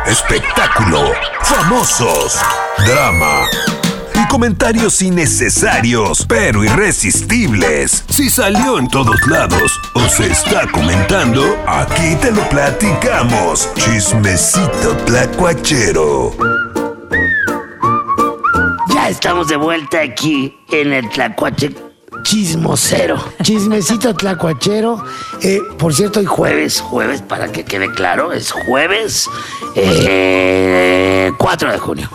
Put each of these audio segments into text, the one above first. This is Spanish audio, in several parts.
espectáculo, famosos, drama y comentarios innecesarios, pero irresistibles. Si salió en todos lados o se está comentando, aquí te lo platicamos. Chismecito tlacuachero. Ya estamos de vuelta aquí en el Tlacuache Chismosero. Chismecito tlacuachero. Por cierto, hoy jueves, para que quede claro, es jueves 4 de junio.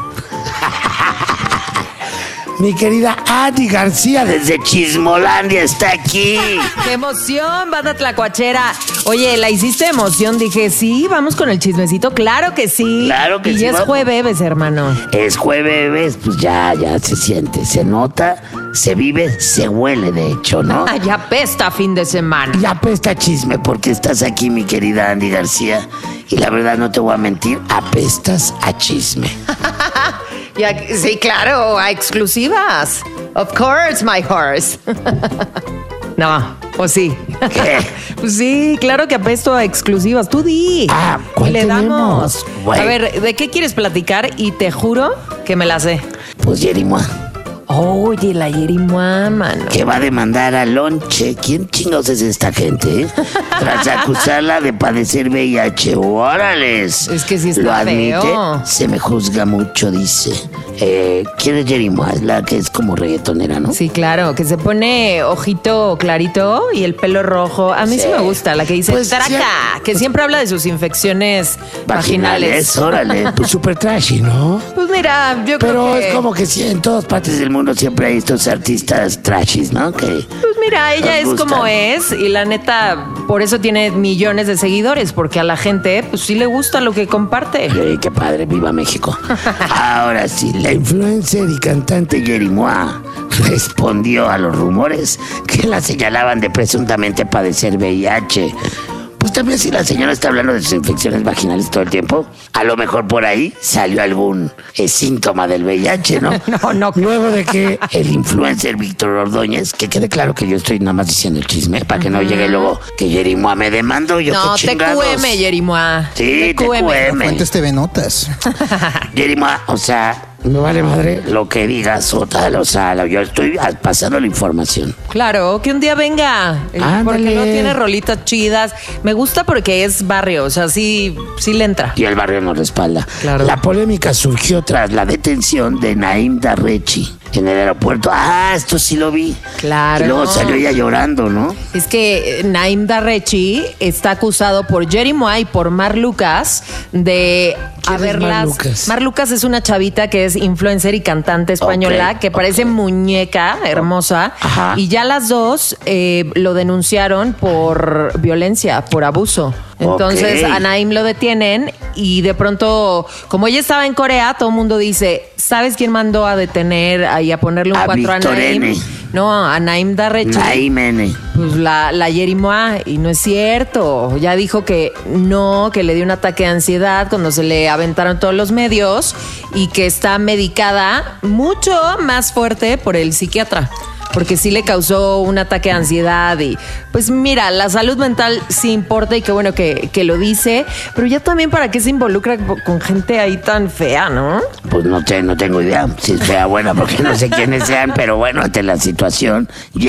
Mi querida Andy García desde Chismolandia está aquí. ¡Qué emoción, banda tlacuachera! Oye, ¿la hiciste emoción? Dije, sí, vamos con el chismecito. ¡Claro que sí! Claro que y sí. Y ya es vamos. jueves, hermano. Es jueves, pues ya se siente, se nota, se vive, se huele, de hecho, ¿no? Ah, ya apesta fin de semana. Ya apesta chisme porque estás aquí, mi querida Andy García. Y la verdad, no te voy a mentir, apestas a chisme. Sí, claro, a exclusivas. Of course, my horse. No, ¿o sí? ¿Qué? Pues sí, claro que apesto a exclusivas. Tú di. ¿cuál Le damos. tenemos? Bueno. A ver, ¿de qué quieres platicar? Y te juro que me la sé. Pues Yerimoa, Oye, la Yerimoa, mano. que va a demandar a Lonche. ¿Quién chingados es esta gente, Tras acusarla de padecer VIH. ¡Órales! Es que sí está Lo admite, feo. se me juzga mucho, dice. ¿Quién es Yerimoa? Es la que es como reggaetonera, ¿no? Sí, claro, que se pone ojito clarito y el pelo rojo. A mí sí, Sí. me gusta, la que dice Pues, traca, sí. que siempre habla de sus infecciones vaginales. Órale. Pues súper trashy, ¿no? Pues mira, yo Pero creo que... es como que sí, en todas partes del mundo siempre hay estos artistas trashis, ¿no? Que Pues mira, ella nos es gustan. como es y la neta, por eso tiene millones de seguidores, porque a la gente pues sí le gusta lo que comparte. qué padre, viva México. Ahora sí, la influencer y cantante Yerimoa respondió a los rumores que la señalaban de presuntamente padecer VIH. Pues también si la señora está hablando de sus infecciones vaginales todo el tiempo, a lo mejor por ahí salió algún síntoma del VIH, ¿no? No. Luego de que el influencer Víctor Ordóñez, que quede claro que yo estoy nada más diciendo el chisme, para que no llegue luego que Yerimoa me demandó, yo No, qué chingados. TQM, Yerimoa. Sí, TQM. Fuentes TV Notas. Yerimoa, o sea, me vale madre lo que digas o tal, o sea, yo estoy pasando la información. Claro, que un día venga, Ándale. porque no tiene rolitas chidas. Me gusta porque es barrio, o sea, sí le entra. Y el barrio nos respalda. Claro. La polémica surgió tras la detención de Naim Darrechi en el aeropuerto. Esto sí lo vi. Claro. Y luego salió ella llorando, ¿no? Es que Naim Darrechi está acusado por Yerimoa y por Mar Lucas de ¿Quién es Mar Lucas? Mar Lucas es una chavita que es influencer y cantante española Ok, que parece muñeca hermosa. Ajá. Y ya las dos lo denunciaron por violencia, por abuso. Entonces Ok. a Naim lo detienen y de pronto, como ella estaba en Corea, todo el mundo dice, ¿sabes quién mandó a detener y a ponerle un A 4 a Víctor Naim? N. No, a Naim Darrechi. Naim N. Pues la Yerimoa, y no es cierto. Ya dijo que no, que le dio un ataque de ansiedad cuando se le aventaron todos los medios y que está medicada mucho más fuerte por el psiquiatra. Porque sí le causó un ataque de ansiedad y pues mira, la salud mental sí importa y qué bueno que lo dice, pero ya también para qué se involucra con gente ahí tan fea, ¿no? Pues no tengo idea si sea buena porque no sé quiénes sean, pero bueno, ante la situación,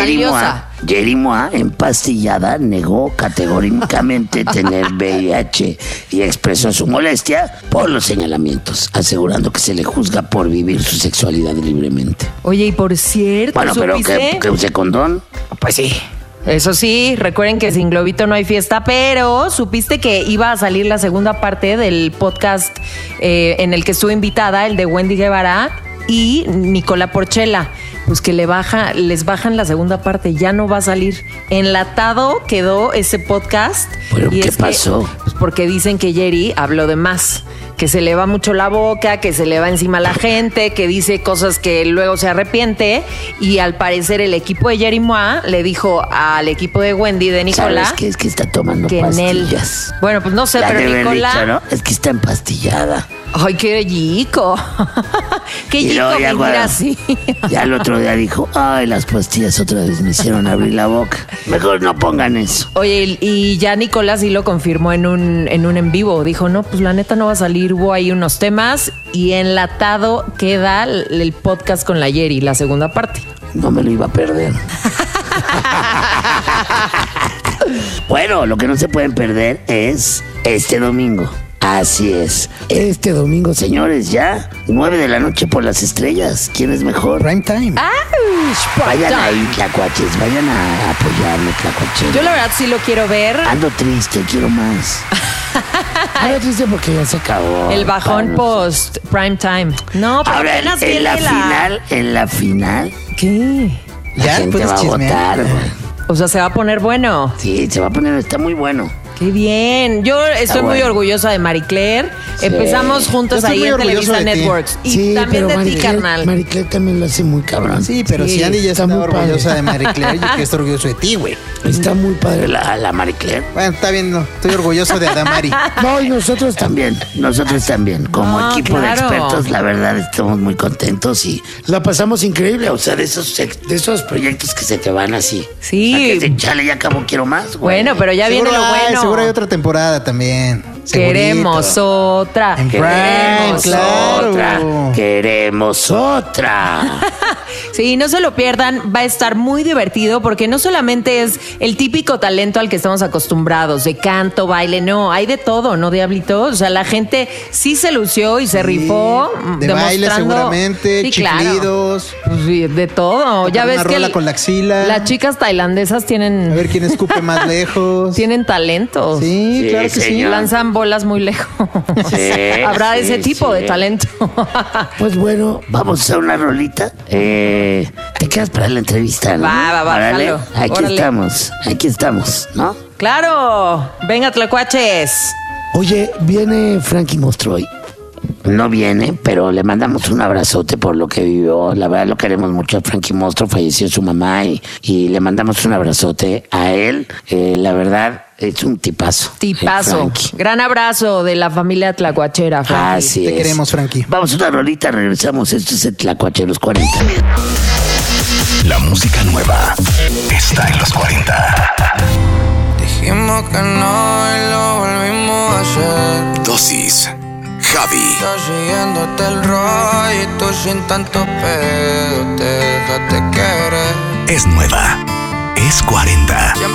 Yerimoa empastillada negó categóricamente tener VIH y expresó su molestia por los señalamientos, asegurando que se le juzga por vivir su sexualidad libremente. Oye, y por cierto, Bueno, pero que use condón. Pues sí. Eso sí, recuerden que sin globito no hay fiesta, pero supiste que iba a salir la segunda parte del podcast en el que estuvo invitada, el de Wendy Guevara y Nicola Porchela. Pues que les bajan la segunda parte, ya no va a salir. Enlatado quedó ese podcast. ¿Pero y qué es que, pasó? pues porque dicen que Yeri habló de más, que se le va mucho la boca, que se le va encima a la gente, que dice cosas que luego se arrepiente. Y al parecer el equipo de Yerimoa le dijo al equipo de Wendy, de Nicola, ¿Sabes qué? Es que está tomando que en él... pastillas. Bueno, pues no sé, Ya pero te había Nicola... dicho, ¿no? Es que está empastillada. ¡Ay, qué rico! Qué Y chico luego ya vivir cuando- así. Ya el otro día dijo, ay, las pastillas otra vez me hicieron abrir la boca. Mejor no pongan eso. Oye, y ya Nicolás sí lo confirmó en un en vivo. Dijo, no, pues la neta no va a salir. Hubo ahí unos temas y enlatado queda el podcast con la Yeri, la segunda parte. No me lo iba a perder. Bueno, lo que no se pueden perder es este domingo. Así es. Este domingo, señores, ya 9 de la noche por las estrellas. ¿Quién es mejor? Prime time. Vayan ahí, tlacuaches. Vayan a apoyarme, tlacuaches. Yo la verdad sí lo quiero ver. Ando triste, quiero más. Ando triste porque ya se acabó. El bajón Para post prime time. No, pero Ahora, apenas en la viene final, ¿Qué? la Ya, gente puedes va a chismear. votar, güey. O sea, se va a poner bueno. Sí, se va a poner, está muy bueno. Qué bien. Yo estoy muy bueno. orgullosa de Marie Claire. Sí. Empezamos juntos Yo estoy ahí muy en orgulloso Televisa de ti. Networks. Y Sí, también pero de ti, carnal. Marie Claire también lo hace muy cabrón. Sí, pero Sí, si Andy ya está está muy padre. orgullosa de Marie Claire, yo que estoy orgulloso de ti, güey. Está muy padre la Marie Claire. Bueno, está bien, no, estoy orgulloso de Adamari. No, y nosotros también. Nosotros también. Como No, equipo claro. de expertos, la verdad, estamos muy contentos y la pasamos increíble. O sea, de esos proyectos que se te van así. Sí. O sea, que dices, chale, ya acabó, quiero más, güey. Bueno, pero ya viene lo bueno. Seguro hay otra temporada también. Queremos Segurito. otra. En Prime, Queremos claro. Otra. Queremos otra. Sí, no se lo pierdan, va a estar muy divertido porque no solamente es el típico talento al que estamos acostumbrados, de canto, baile, no, hay de todo, ¿no, Diablito? O sea, la gente sí se lució y se rifó. De baile demostrando- seguramente, Sí, claro. chiflidos. Pues sí, de todo. Ya Tocar ves una que rola con la axila. las chicas tailandesas A tienen, ver quién escupe más lejos. tienen talentos. Sí, Sí, claro que sí. señor. Lanzan bolas muy lejos. Sí, Habrá de ese sí, tipo sí. de talento. Pues bueno, vamos a hacer una rolita. Te quedas para la entrevista, ¿no? Va, Órale, jalo. aquí Órale. estamos, ¿no? Claro, venga, tlacuaches. Oye, viene Frankie Mostroy. No viene, pero le mandamos un abrazote por lo que vivió. La verdad lo queremos mucho a Frankie Mostro, falleció su mamá y le mandamos un abrazote a él. La verdad es un tipazo. Tipazo. Frankie. Gran abrazo de la familia tlacuachera, Frankie. Así Te es. queremos, Frankie. Vamos a una rolita, regresamos. Esto es el Tlacuacheros 40. La música nueva está en los 40. Dijimos que no y lo volvimos a hacer. Dosis. Javi. Yo siguiéndote el rollo y tú sin tanto pedo te dejaste querer. Es nueva. Es 40. Siempre